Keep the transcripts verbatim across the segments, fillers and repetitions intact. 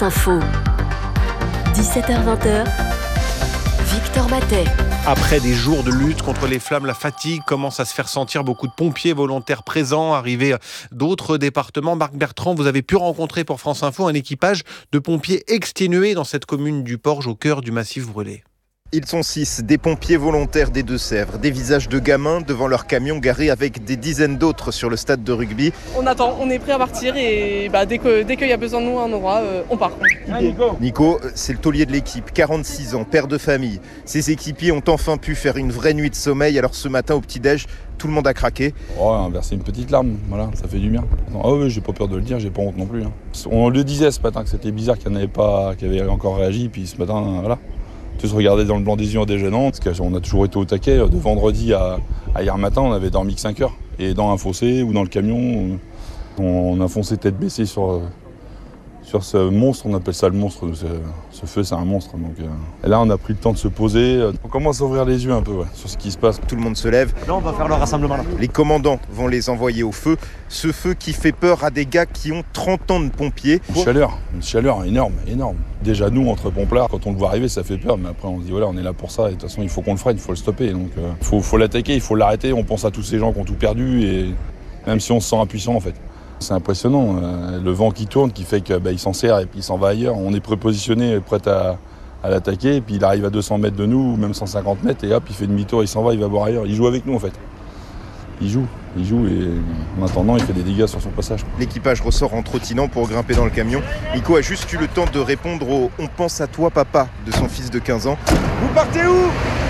France Info. dix-sept heures vingt, Victor Matet. Après des jours de lutte contre les flammes, la fatigue commence à se faire sentir. Beaucoup de pompiers volontaires présents, arrivés d'autres départements. Marc Bertrand, vous avez pu rencontrer pour France Info un équipage de pompiers exténués dans cette commune du Porge, au cœur du massif brûlé. Ils sont six, des pompiers volontaires des Deux-Sèvres, des visages de gamins devant leur camion garé avec des dizaines d'autres sur le stade de rugby. On attend, on est prêt à partir et bah, dès que, dès qu'il y a besoin de nous, on aura, euh, on part. Ah, Nico. Nico, c'est le taulier de l'équipe, quarante-six ans, père de famille. Ses équipiers ont enfin pu faire une vraie nuit de sommeil, alors ce matin au petit-déj, tout le monde a craqué. Oh, verser une petite larme, voilà, ça fait du bien. Oh oui, j'ai pas peur de le dire, j'ai pas honte non plus. Hein. On le disait ce matin que c'était bizarre qu'il n'y en avait pas, qui avait encore réagi, puis ce matin, voilà. Tous regarder dans le blanc des yeux en déjeunant, parce qu'on a toujours été au taquet. De vendredi à, à hier matin, on avait dormi que cinq heures. Et dans un fossé ou dans le camion, on a foncé tête baissée sur, sur ce monstre, on appelle ça le monstre. Ce, ce feu, c'est un monstre. Donc, euh. Et là, on a pris le temps de se poser. On commence à ouvrir les yeux un peu ouais, sur ce qui se passe. Tout le monde se lève. Là, on va faire le rassemblement. Là. Les commandants vont les envoyer au feu. Ce feu qui fait peur à des gars qui ont trente ans de pompiers. Une chaleur, une chaleur énorme, énorme. Déjà, nous, entre pomplards, quand on le voit arriver, ça fait peur. Mais après, on se dit, voilà, on est là pour ça. Et de toute façon, il faut qu'on le freine, il faut le stopper. Donc, il euh, faut, faut l'attaquer, il faut l'arrêter. On pense à tous ces gens qui ont tout perdu. Et même si on se sent impuissant, en fait. C'est impressionnant. Euh, le vent qui tourne, qui fait qu'il bah, s'en sert et puis il s'en va ailleurs. On est prépositionné, prêt à, à l'attaquer. Et puis, il arrive à deux cents mètres de nous, ou même cent cinquante mètres. Et hop, il fait demi-tour, il s'en va, il va voir ailleurs. Il joue avec nous, en fait. Il joue, il joue et en attendant, il fait des dégâts sur son passage. L'équipage ressort en trottinant pour grimper dans le camion. Nico a juste eu le temps de répondre au « On pense à toi, papa » de son fils de quinze ans. Vous partez où ?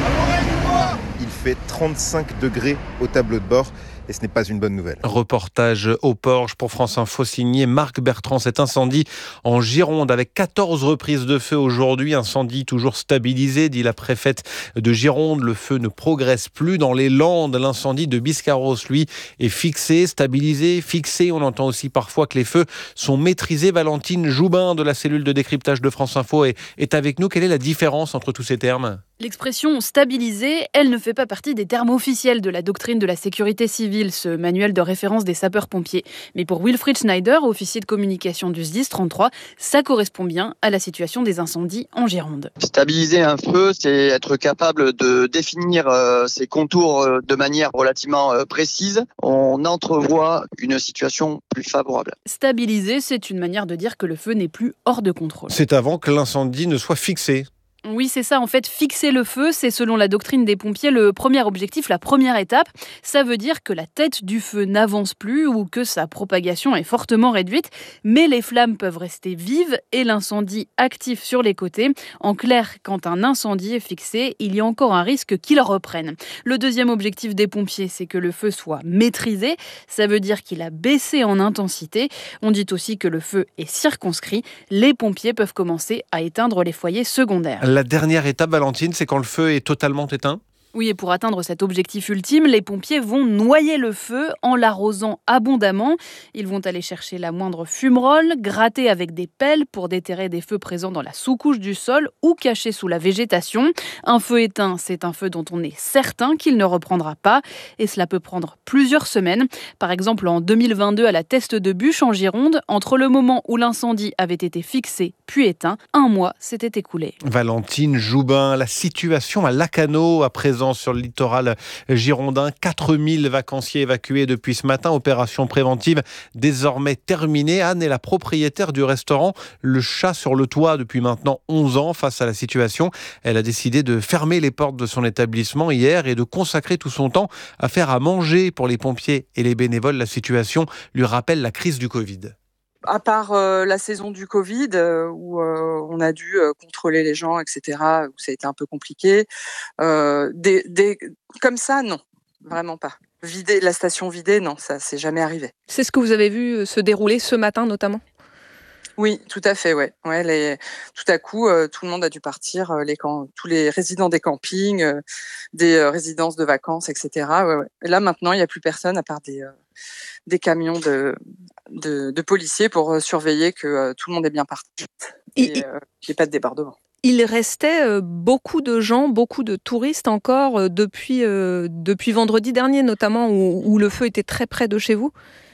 Il fait trente-cinq degrés au tableau de bord. Et ce n'est pas une bonne nouvelle. Reportage au Porge pour France Info signé Marc Bertrand. Cet incendie en Gironde avec quatorze reprises de feu aujourd'hui. Incendie toujours stabilisé, dit la préfète de Gironde. Le feu ne progresse plus dans les Landes. L'incendie de Biscarrosse, lui, est fixé, stabilisé, fixé. On entend aussi parfois que les feux sont maîtrisés. Valentine Joubin de la cellule de décryptage de France Info est, est avec nous. Quelle est la différence entre tous ces termes ? L'expression « stabilisée », elle ne fait pas partie des termes officiels de la doctrine de la sécurité civile, ce manuel de référence des sapeurs-pompiers. Mais pour Wilfried Schneider, officier de communication du S D I S trente-trois, ça correspond bien à la situation des incendies en Gironde. Stabiliser un feu, c'est être capable de définir euh, ses contours euh, de manière relativement euh, précise. On entrevoit une situation plus favorable. Stabiliser, c'est une manière de dire que le feu n'est plus hors de contrôle. C'est avant que l'incendie ne soit fixé. Oui, c'est ça. En fait, fixer le feu, c'est selon la doctrine des pompiers le premier objectif, la première étape. Ça veut dire que la tête du feu n'avance plus ou que sa propagation est fortement réduite. Mais les flammes peuvent rester vives et l'incendie actif sur les côtés. En clair, quand un incendie est fixé, il y a encore un risque qu'il reprenne. Le deuxième objectif des pompiers, c'est que le feu soit maîtrisé. Ça veut dire qu'il a baissé en intensité. On dit aussi que le feu est circonscrit. Les pompiers peuvent commencer à éteindre les foyers secondaires. La dernière étape, Valentine, c'est quand le feu est totalement éteint ? Oui, et pour atteindre cet objectif ultime, les pompiers vont noyer le feu en l'arrosant abondamment. Ils vont aller chercher la moindre fumerole, gratter avec des pelles pour déterrer des feux présents dans la sous-couche du sol ou cachés sous la végétation. Un feu éteint, c'est un feu dont on est certain qu'il ne reprendra pas. Et cela peut prendre plusieurs semaines. Par exemple, en deux mille vingt-deux, à la Teste de Buch, en Gironde, entre le moment où l'incendie avait été fixé puis éteint, un mois s'était écoulé. Valentine Joubin, la situation à Lacanau à présent sur le littoral girondin. quatre mille vacanciers évacués depuis ce matin. Opération préventive désormais terminée. Anne est la propriétaire du restaurant Le Chat sur le Toit depuis maintenant onze ans. Face à la situation, elle a décidé de fermer les portes de son établissement hier et de consacrer tout son temps à faire à manger pour les pompiers et les bénévoles. La situation lui rappelle la crise du Covid. À part euh, la saison du Covid, euh, où euh, on a dû euh, contrôler les gens, et cetera, où ça a été un peu compliqué, euh, des, des, comme ça, non, vraiment pas. Vider la station vidée, non, ça c'est jamais arrivé. C'est ce que vous avez vu se dérouler ce matin notamment ? Oui, tout à fait, ouais. ouais les, tout à coup, euh, tout le monde a dû partir, euh, les camp, tous les résidents des campings, euh, des euh, résidences de vacances, et cetera. Ouais, ouais. Et là, maintenant, il n'y a plus personne à part des, euh, des camions de, de, de policiers pour euh, surveiller que euh, tout le monde est bien parti et, et euh, qu'il n'y ait pas de débordement. Il restait euh, beaucoup de gens, beaucoup de touristes encore euh, depuis, euh, depuis vendredi dernier, notamment où, où le feu était très près de chez vous.